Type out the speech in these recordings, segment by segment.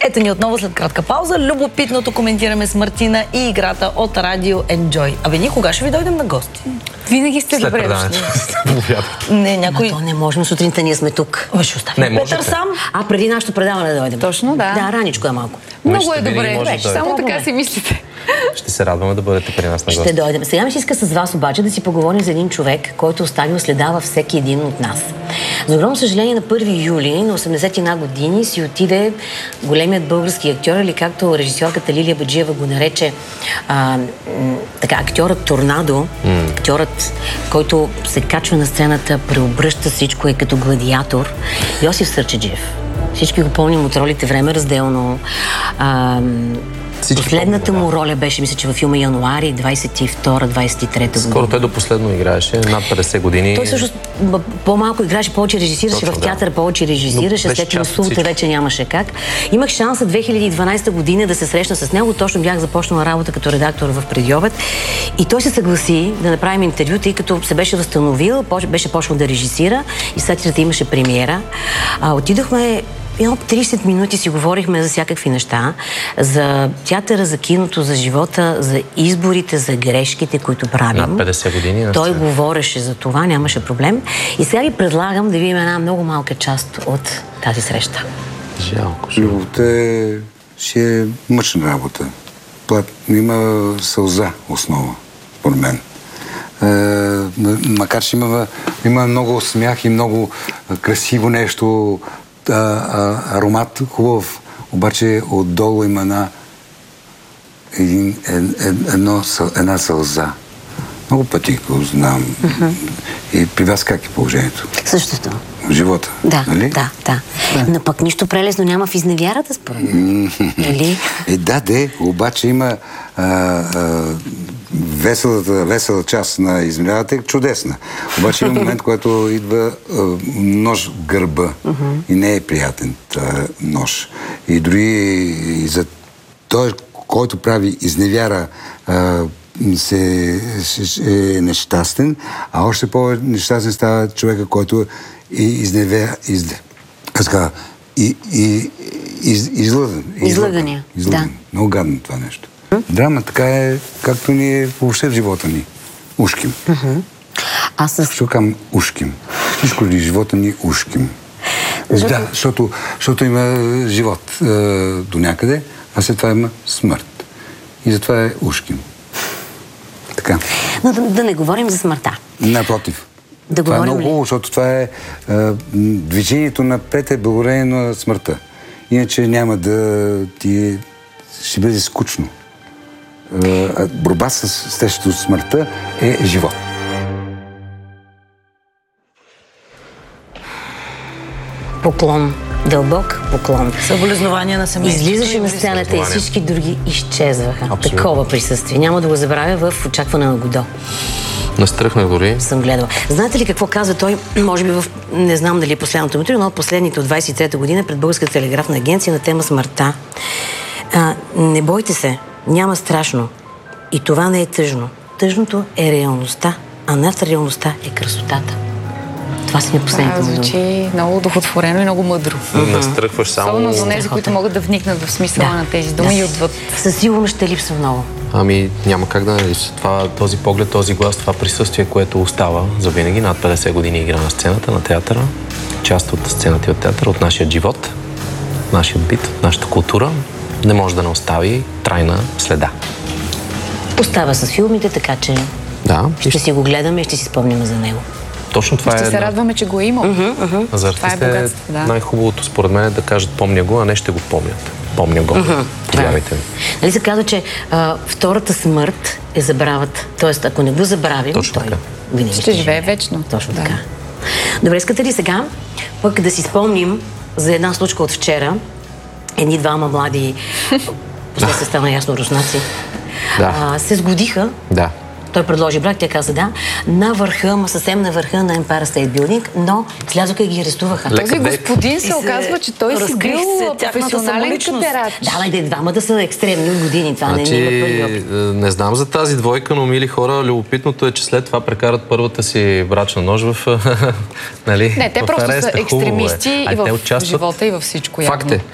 Ето ни отново след кратка пауза. Любопитното коментираме с Мартина и играта от Радио Enjoy. Абе, ние кога ще ви дойдем на гости? Винаги сте добре дошли. Не, някой... То не можем, сутринта ние сме тук. Ще оставим Петър сам. Преди нашето предаване да дойдем. Точно, да. Да, раничко е малко. Много е добре. Само така си мислите. Ще се радваме да бъдете при нас на гости. Ще дойдем. Сега ми се иска с вас обаче да си поговорим за един човек, който оставил следа във всеки един от нас. За огромно съжаление на 1 юли на 81 години си отиде големият български актьор, или както режисьорката Лилия Баджиева го нарече, актьорът Торнадо, актьорът, който се качва на сцената, преобръща всичко, е като гладиатор, Йосиф Сърчеджиев. Всички го помним от ролите Време разделно. Последната му роля беше, мисля, че във филма Януари 22-23 година. Скоро той до последно играеше, над 50 години. Той всъщност по-малко играеше, повече режисираше. Точно, в театъра повече режисираше, след че масулата вече нямаше как. Имах шанса 2012 година да се срещна с него, точно бях започнала работа като редактор в Предиобед и той се съгласи да направим интервю, тъй като се беше възстановил, беше почнал да режисира и сатирата имаше премиера. Отидохме 30 минути си говорихме за всякакви неща, за театъра, за киното, за живота, за изборите, за грешките, които правим. Над 50 години. Той говореше за това, нямаше проблем. И сега ви предлагам да видим една много малка част от тази среща. Жалко. Любовта си е мъчна работа. Има сълза основа, според мен. Макар че има много смях и много красиво нещо, аромат хубав, обаче отдолу има една сълза. Много пъти го знам. И при вас как е положението? Същото. В живота, нали? Да. Но пък нищо прелесно няма в изневярата, според мен. Нали? Обаче има весела част на изневярата е чудесна. Обаче има момент, който идва нож в гърба и не е приятен нож. И дори и за той, който прави изневяра, е нещастен, а още по-нещастен става човека, който излъгания. Много гадно това нещо. Драма така е, както ни е въобще в живота ни. Ушким. Що към ушким? Всичко ли живота ни ушким? Да, защото има живот до някъде, а след това има смърт. И затова е ушким. Така. Но да не говорим за смъртта. Напротив. Това е много хубаво, защото това е движението напред е благодарение на смъртта. Иначе няма да ти ще бъде скучно. Борба с срещу смъртта е живот. Поклон. Дълбок поклон. Съболезнования на семейството. Излизаше на сцената и всички други изчезваха. Абсолютно. Такова присъствие. Няма да го забравя в очакване на Годо. Настръхнах дори. Съм гледала. Знаете ли какво казва той? Може би не знам дали е последното му, но от последните от 23-та година пред Българската телеграфна агенция на тема смъртта. Не бойте се. Няма страшно. И това не е тъжно. Тъжното е реалността, а над реалността е красотата. Това си ми последните думи. Звучи много духотворено и много мъдро. Настръхваш само... Особено за тези, които могат да вникнат в смисъла на тези думи и отвъд. Със сигурност ще липсва много. Няма как да не липсва. Този поглед, този глас, това присъствие, което остава за винаги. Над 50 години игра на сцената, на театъра. Част от сцената и от театъра, от нашия живот, нашия бит, нашата култура. Не може да не остави трайна следа. Остава с филмите, така че ще си го гледаме и ще си спомним за него. Точно това ще се радваме, че го има. За артистите най-хубавото според мен е да кажат помня го, а не ще го помнят. Помня го. Повярвайте ми. Нали се казва, че втората смърт е забравата. Тоест, ако не го забравим, той винаги ще живее вечно. Точно така. Добре, искате ли сега пък да си спомним за една случка от вчера? Едни двама млади, после се стана ясно руснаци, се сгодиха Той предложи брак, тя каза да. На върха, съвсем на върха на Empire State Building, но слязоха и ги арестуваха. Този господин се оказва, че той си бил професионален катерач. Да, и двамата са екстремни от години. Това не е първи опит. Не знам за тази двойка, но мили хора, любопитното е, че след това прекарат първата си брачна нож в нали, не, те просто ареста. са екстремисти и в живота, и във всичко. Факт е.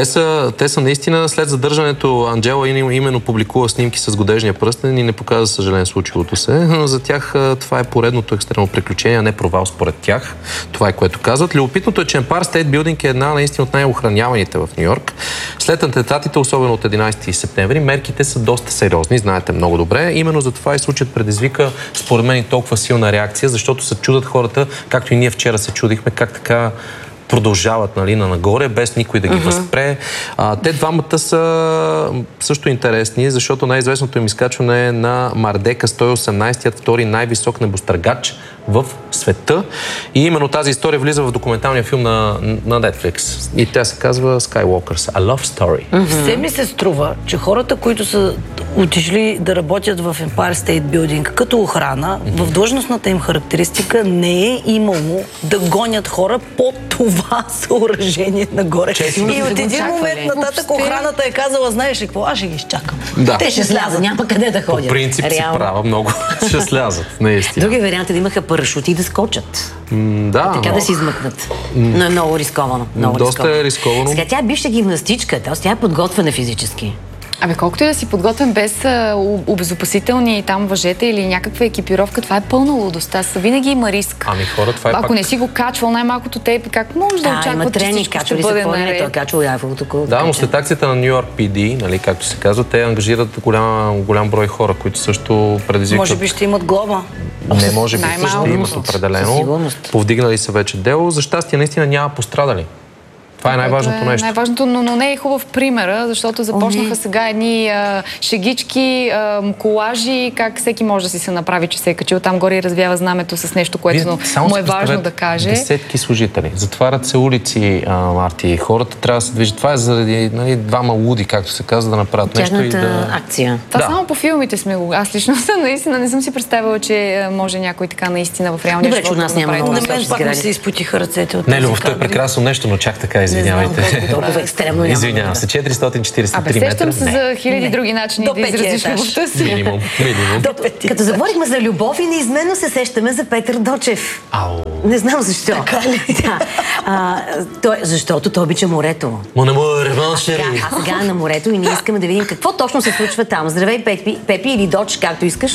Те са наистина след задържането. Анджела именно публикува снимки с годежния пръстен и не показва, съжаление, случилото се. Но за тях това е поредното екстремно приключение, а не провал според тях. Това е което казват. Любопитното е, че Empire State Building е една наистина от най-охраняваните в Нью-Йорк. След атентатите, особено от 11 септември, мерките са доста сериозни, знаете много добре. Именно за това и случаят предизвика, според мен, и толкова силна реакция, защото се чудат хората, както и ние вчера се чудихме, как така продължават, нали, нагоре, без никой да ги възпре. Те двамата са също интересни, защото най-известното им изкачване е на Мардека 118-тият втори най-висок небостъргач в света. И именно тази история влиза в документалния филм на Netflix. И тя се казва Skywalkers, A Love Story. Все ми се струва, че хората, които са отишли да работят в Empire State Building като охрана, в длъжностната им характеристика не е имало да гонят хора по това съоръжение нагоре. И от един момент нататък охраната е казала, знаеш ли какво, аз ще ги изчакам. Да. Те ще слязат, няма къде да ходят. По принцип си права много. Ще слязат, наистина. Други варианти да имаха парашути и да скочат. Да, така да се измъкнат. Но е много рисковано. Доста е рисковано. Сега тя е бивша гимнастичка, тя е подготвена физически. Абе, колкото и да си подготвен без обезопасителни там въжета или някаква екипировка, това е пълна лудост. Винаги има риск. Ами хора, това е ако не си го качвал, най-малкото те как може да очакват, че всичко ще бъде наред? Той качвал Айфеловото. Да, но след акцията на Ню Йорк PD, нали, както се казва, те ангажират голям брой хора, които също предизвикват. Може би ще имат глоба. Не може би, ще имат определено. Повдигнали са вече дело. За щастие, наистина няма пострадали. Това е най-важното нещо. Най-важното, но не е хубав примера, защото започнаха сега едни шегички, колажи, как всеки може да си се направи, че се е качил там горе и развява знамето с нещо, което му е важно да каже. Десетки служители. Затварят се улици, Марти. Хората трябва да се движат. Това е заради двама луди, както се казва, да направят нещо и да... акция. Това само по филмите сме го. Аз лично наистина не съм си представила, че може някой така наистина в реалния живот. Добре, че у нас няма много. На мен пак ми се изпотиха ръцете от тези. Не, любовта е прекрасно нещо, но чак така извинявайте. Толкова екстремно. Извинявам се, 443 метра. Сещам се за хиляди други начини да изразиш любовта си. Минимум. Като заговорихме за любов и неизменно се сещаме за Петър Дочев. Не знам защо. Така ли? Защото той обича морето. А сега на морето и ние искаме да видим какво точно се случва там. Здравей, Пепи или Доч, както искаш.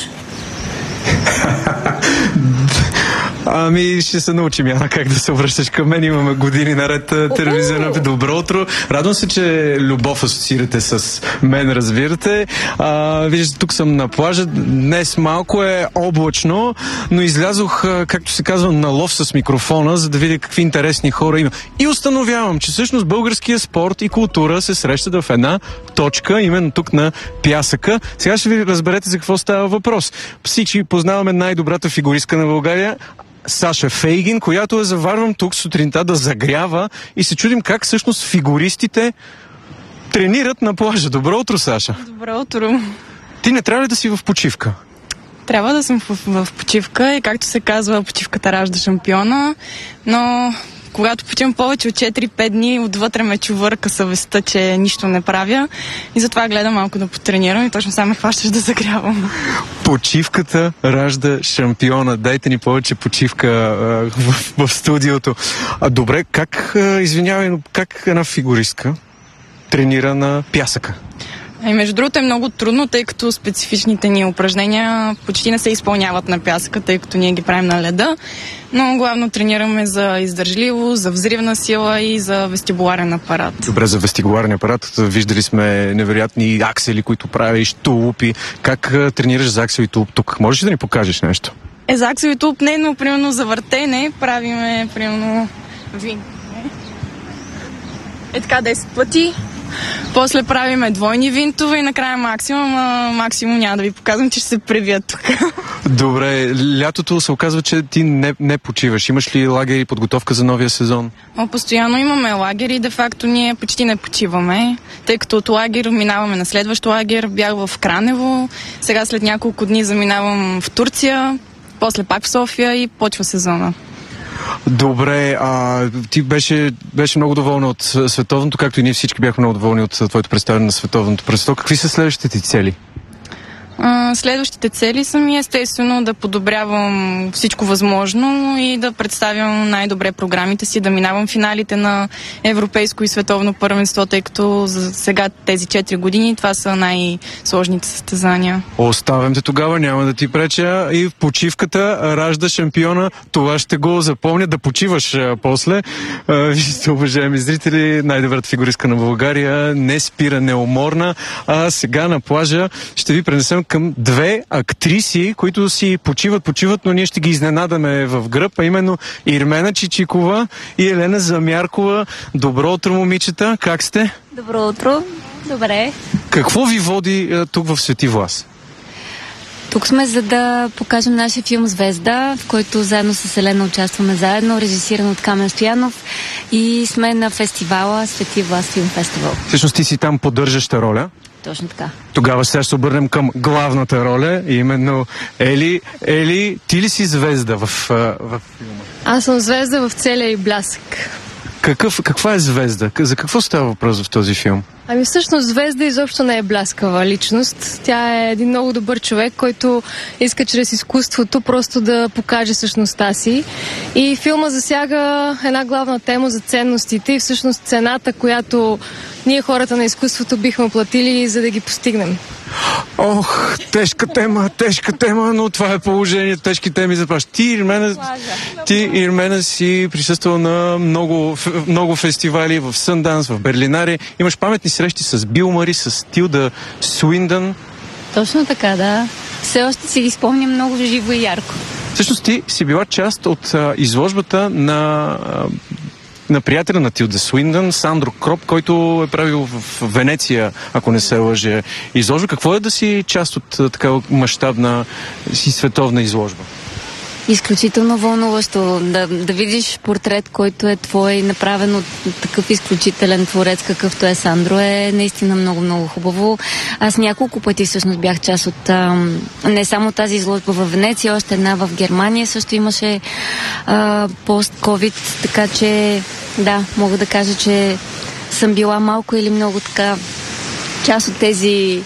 Ами, ще се научим, Яна, как да се обръщаш към мен. Имаме години наред телевизионно. Добро утро. Радвам се, че любов асоциирате с мен, разбирате. Виждате, тук съм на плажа. Днес малко е облачно, но излязох, както се казва, на лов с микрофона, за да видя какви интересни хора има. И установявам, че всъщност българския спорт и култура се срещат в една точка, именно тук на пясъка. Сега ще ви разберете за какво става въпрос. Всички познаваме най-добрата фигуристка на България, Саша Фейгин, която я заварвам тук сутринта да загрява и се чудим как всъщност фигуристите тренират на плажа. Добро утро, Саша. Добро утро. Ти не трябва ли да си в почивка? Трябва да съм в почивка и както се казва, почивката ражда шампиона, но когато почивам повече от 4-5 дни, отвътре ме чувърка съвестта, че нищо не правя и затова гледам малко да потренирам и точно сега ме хващаш да загрявам. Почивката ражда шампиона. Дайте ни повече почивка в студиото. Добре, извинявай, как една фигуристка тренира на пясъка? Между другото е много трудно, тъй като специфичните ни упражнения почти не се изпълняват на пясъка, тъй като ние ги правим на леда, но главно тренираме за издържливост, за взривна сила и за вестибуларен апарат. Добре, за вестибуларен апарат виждали сме невероятни аксели, които правиш, тулупи. Как тренираш за аксел и тулуп тук? Можеш ли да ни покажеш нещо? За аксел и тулуп не, но примерно за въртене правиме примерно така 10 пъти. После правиме двойни винтове и накрая максимум няма да ви показвам, че ще се пребият тук. Добре, лятото се оказва, че ти не почиваш. Имаш ли лагери и подготовка за новия сезон? Постоянно имаме лагери, де-факто ние почти не почиваме, тъй като от лагер минаваме на следващ лагер, бях в Кранево, сега след няколко дни заминавам в Турция, после пак в София и почва сезона. Добре, ти беше много доволна от световното, както и ние всички бяхме много доволни от твоето представяне на световното престо. Какви са следващите ти цели? Следващите цели са ми естествено да подобрявам всичко възможно и да представям най-добре програмите си, да минавам финалите на европейско и световно първенство, тъй като за сега тези 4 години това са най-сложните състезания. Оставям те тогава, няма да ти преча, и в почивката ражда шампиона. Това ще го запомня, да почиваш после. Вижте, уважаеми зрители, най-добрата фигуристка на България не спира, неуморна. А сега на плажа ще ви пренесем към две актриси, които си почиват, но ние ще ги изненадаме в гръб, а именно Ирмена Чичикова и Елена Замяркова. Добро утро, момичета! Как сте? Добро утро! Добре. Какво ви води тук в Свети Влас? Тук сме, за да покажем нашия филм «Звезда», в който заедно с Елена участваме заедно, режисиран от Камен Стоянов, и сме на фестивала Свети Влас филм фестивал. Всъщност ти си там поддържаща роля? Точно така. Тогава сега ще се обърнем към главната роля, именно Ели. Ели, ти ли си звезда в филма? Аз съм звезда в целия и блясък. Каква е звезда? За какво става въпрос в този филм? Ами всъщност Звезда изобщо не е бляскава личност. Тя е един много добър човек, който иска чрез изкуството просто да покаже същността си. И филма засяга една главна тема за ценностите и всъщност цената, която ние хората на изкуството бихме платили, за да ги постигнем. Ох, тежка тема, но това е положение. Тежки теми заплаща. Ти, Ирмена, си присъствала на много фестивали в Сънданс, в Берлинаре. Имаш паметни срещи с Бил Мари, с Тилда Суиндън. Точно така, да. Все още си ги спомням много живо и ярко. Всъщност ти си била част от изложбата на приятеля на Тилда Суиндън, Сандро Кроп, който е правил в Венеция, ако не се лъже, изложба. Какво е да си част от такава мащабна и световна изложба? Изключително вълнуващо. Да видиш портрет, който е твой, направен от такъв изключителен творец, какъвто е Сандро, е наистина много хубаво. Аз няколко пъти всъщност бях част от не само тази изложба в Венеция, още една в Германия също имаше пост-ковид, така че да, мога да кажа, че съм била малко или много така част от тези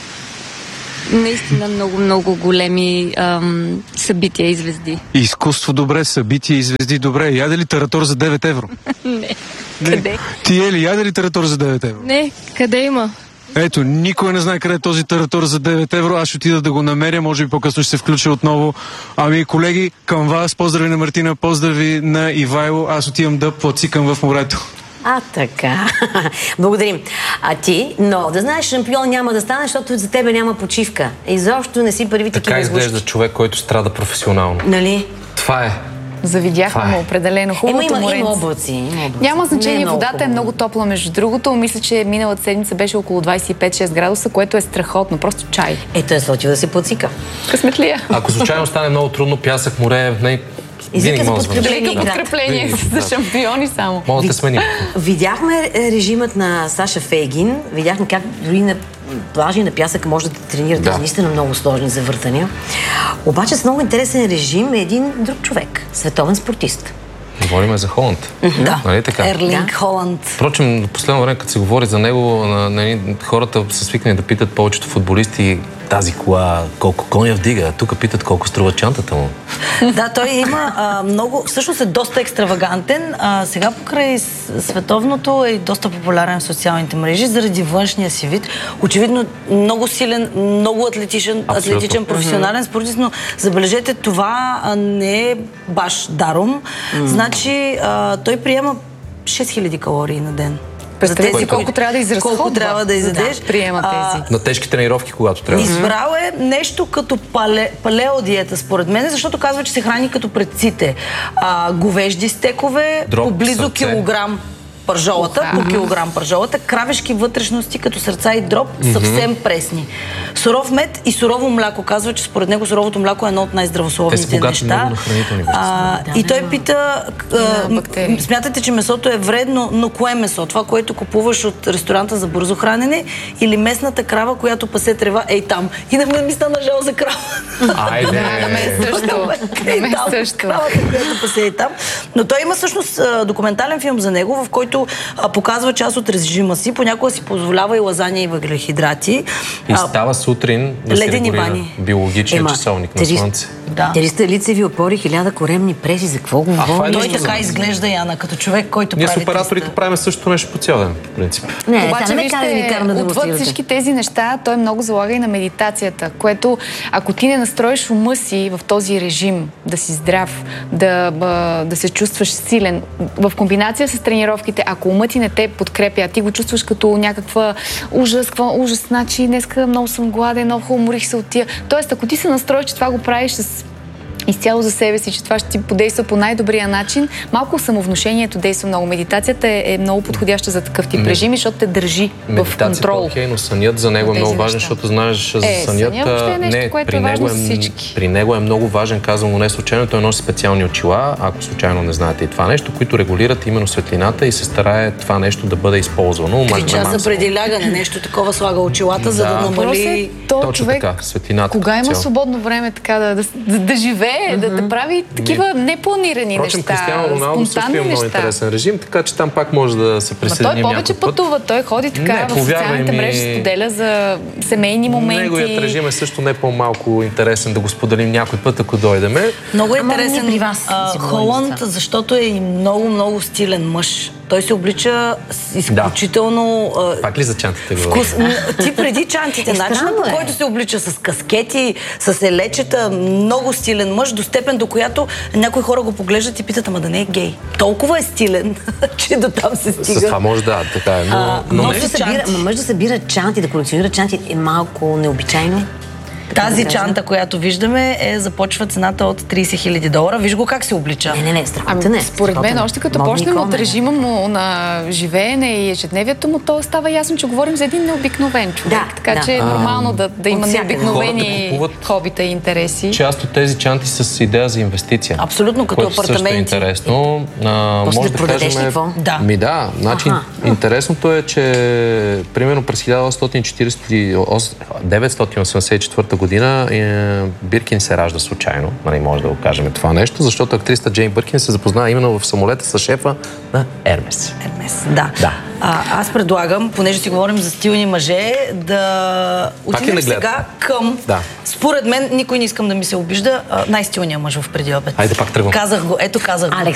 наистина много големи събития и звезди. Изкуство добре, събития и звезди добре. Яде ли таратор за 9 евро? Не. Къде? Ти Ели, яде ли таратор за 9 евро? Не, къде има? Ето, никой не знае къде е този таратор за 9 евро. Аз ще отида да го намеря, може би по-късно ще се включа отново. Ами, колеги, към вас, поздрави на Мартина, поздрави на Ивайло. Аз отивам да плацикам в морето. Така. Благодарим. А ти, но да знаеш, шампион няма да стане, защото за тебе няма почивка. Изобщо не си първи такива изглежда изглежда човек, който страда професионално. Нали? Това е. Завидяхме му определено хубавото моренце. Има облаци. Няма значение, водата е много топла, между другото. Мисля, че миналата седмица беше около 25-6 градуса, което е страхотно. Просто чай. Ето е случило да се подсика. Късметлия. Ако случайно стане много трудно, пясък, море, Извика за подкрепление за шампиони само. Мога да те сменим. Видяхме режимът на Саша Фейгин. Видяхме как дори на плажи на пясък може да тренирате наистина много сложни завъртания. Обаче с много интересен режим е един друг човек. Световен спортист. Говорим за Холанд. Да, нали така? Ерлинг Холанд. Впрочем, последно време, като се говори за него, хората са свикнали да питат повечето футболисти тази кола колко коня вдига. Тук питат колко струва чантата му. Да, той има много, всъщност е доста екстравагантен. Сега покрай световното е доста популярен в социалните мрежи заради външния си вид. Очевидно много силен, много атлетичен, професионален спортист, но забележете, това не е баш даром. Значи той приема 6000 калории на ден. Представете колко трябва да изразходва. Колко трябва да изядеш. Да, приема тези. На тежки тренировки, когато трябва. Избрал е нещо като палеодиета, според мен, защото казва, че се храни като предците. Говежди стекове, поблизо килограм пържолата, по килограм пържолата, кравешки вътрешности като сърца и дроб, съвсем пресни. Суров мед и сурово мляко. Казва, че според него суровото мляко е едно от най-здравословните неща. И той пита, смятате, че месото е вредно, но кое месо? Това, което купуваш от ресторанта за бързо хранене или местната крава, която пасе трева там? И на мен ми стана жал за крава. Айде! На мен също. Кравата, която пасе там. Но той има всъщност документален филм за него, в който показва част от режима си. Понякога си позволява и лазания и въглехидрати. И става сутрин да си регулира биологичен часовник на слънце. Териста лицеви опори, 1000 коремни преси, за какво говори? Той така изглежда, Яна, като човек, който прави. Ние с операторите правим също нещо по цял ден, в принцип. Обаче, вижте, отвъд всички тези неща, той много залага и на медитацията, което, ако ти не настроиш ума си в този режим, да си здрав, да се чувстваш силен, в комбинация с тренировките, ако умът ти не те подкрепя, а ти го чувстваш като някаква ужас, значи днеска много съм гладен, много хубаво, уморих се от тия. Тоест, ако ти се настроиш, че това го правиш с изцяло за себе си, че това ще ти подейства по най-добрия начин. Малко самовнушението действа много. Медитацията е много подходяща за такъв тип режим, защото те държи в контрол. Окей, но сънят за него е много важен, защото знаеш за сънят. При него е много важен, казвам го не случайно, той носи специални очила, ако случайно не знаете и това нещо, които регулират именно светлината и се старае това нещо да бъде използвано. 3 часа преди лягане, нещо такова слага очилата, за да намали... Точно така, светлината. Кога има свободно време така да живее, да прави такива непланирани неща. Впрочем, Кристиано Роналдо също има много интересен режим, така че там пак може да се присъединим някой път. Той повече пътува, той ходи така в социалните мрежи, споделя за семейни моменти. Неговият режим е също не по-малко интересен да го споделим някой път, ако дойдеме. Много интересен при вас. Холанд, защото е и много стилен мъж. Той се облича изключително... Пак ли за чантите говорим? Ти преди чантите, начинът, по който се облича с каскети, с елечета, много стилен мъж, до степен до която някои хора го поглеждат и питат, ама да не е гей. Толкова е стилен, че до там се стига. С това може така е. Мъж да събира чанти, да колекционира чанти е малко необичайно. Тази чанта, която виждаме, започва цената от $30,000. Виж го как се облича. Не, страхотен е. Според мен, още като почнем от режима му на живеене и ежедневието му, то става ясно, че говорим за един необикновен човек. Така че е нормално да има необикновени хобита и интереси. Част от тези чанти с идея за инвестиция. Абсолютно, като апартаменти. Също е интересно. Може да продадеш ли какво? Значи, интересното е, че примерно през 1984 година Биркин се ражда случайно, може да го кажем това нещо, защото актрисата Джейн Биркин се запознава именно в самолета с шефа на Ермес. Да. Аз предлагам, понеже си говорим за стилни мъже, да отидем сега към... Според мен, никой не искам да ми се обижда, най-стилният мъж в Преди обед. Айде пак тръгвам. Казах го.